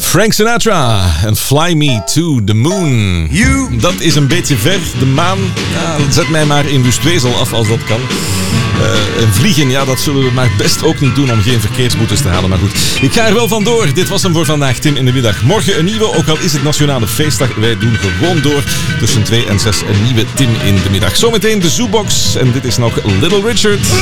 Frank Sinatra en Fly Me to the Moon. Dat is een beetje ver. De maan, ja, zet mij maar in Wustwezel af als dat kan. En vliegen, ja, dat zullen we maar best ook niet doen om geen verkeersboetes te halen. Maar goed, ik ga er wel vandoor. Dit was hem voor vandaag, Tim in de Middag. Morgen een nieuwe, ook al is het Nationale Feestdag. Wij doen gewoon door. Tussen 2 en 6 een nieuwe Tim in de Middag. Zometeen de Zoobox. En dit is nog Little Richard.